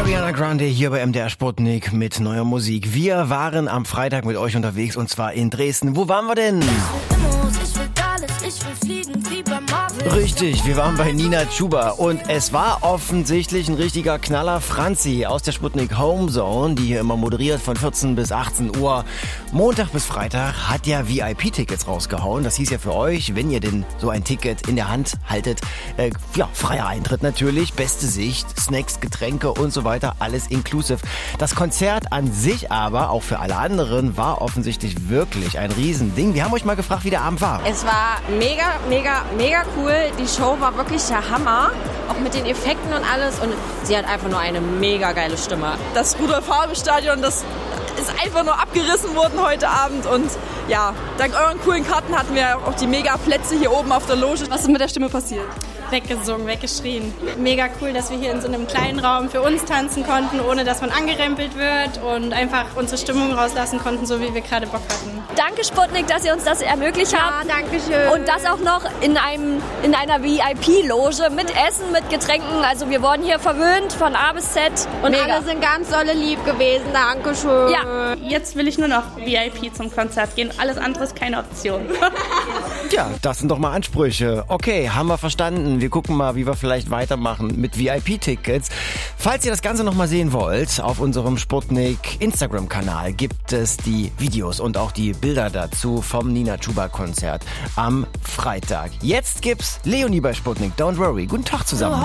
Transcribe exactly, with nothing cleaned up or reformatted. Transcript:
Ariana Grande hier bei M D R Sputnik mit neuer Musik. Wir waren am Freitag mit euch unterwegs und zwar in Dresden. Wo waren wir denn? Richtig, wir waren bei Nina Chuba und es war offensichtlich ein richtiger Knaller. Franzi aus der Sputnik Home Zone, die hier immer moderiert von vierzehn bis achtzehn Uhr, Montag bis Freitag, hat ja V I P-Tickets rausgehauen. Das hieß ja für euch, wenn ihr denn so ein Ticket in der Hand haltet, äh, ja, freier Eintritt natürlich, beste Sicht, Snacks, Getränke und so weiter, alles inclusive. Das Konzert an sich aber, auch für alle anderen, war offensichtlich wirklich ein Riesending. Wir haben euch mal gefragt, wie der Abend war. Es war mega, mega, mega cool. Die Show war wirklich der Hammer, auch mit den Effekten und alles. Und sie hat einfach nur eine mega geile Stimme. Das Rudolf-Habe-Stadion, das ist einfach nur abgerissen worden heute Abend. Und ja, dank euren coolen Karten hatten wir auch die mega Plätze hier oben auf der Loge. Was ist mit der Stimme passiert? Weggesungen, weggeschrien. Mega cool, dass wir hier in so einem kleinen Raum für uns tanzen konnten, ohne dass man angerempelt wird und einfach unsere Stimmung rauslassen konnten, so wie wir gerade Bock hatten. Danke Sputnik, dass ihr uns das ermöglicht habt. Ja, danke schön. Und das auch noch in einem in einer V I P-Loge mit Essen, mit Getränken. Also wir wurden hier verwöhnt von A bis Z. Und Mega. alle sind ganz dolle lieb gewesen. Dankeschön. Ja. Jetzt will ich nur noch V I P zum Konzert gehen. Alles andere ist keine Option. Ja, das sind doch mal Ansprüche. Okay, haben wir verstanden. Wir gucken mal, wie wir vielleicht weitermachen mit V I P-Tickets. Falls ihr das Ganze noch mal sehen wollt, auf unserem Sputnik Instagram-Kanal gibt es die Videos und auch die Bilder dazu vom Nina Chuba-Konzert am Freitag. Jetzt gibt's Leonie bei Sputnik. Don't worry. Guten Tag zusammen.